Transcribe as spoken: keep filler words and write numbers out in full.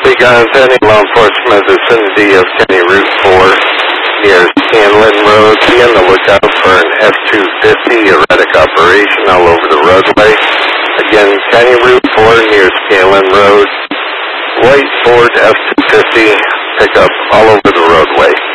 City, guys. Any law enforcement vicinity of County Route four near Scanlon Road. Be on the lookout for an F two fifty erratic operation all over the roadway. Again, County Route four near Scanlon Road. White Ford F two fifty pickup all over the roadway.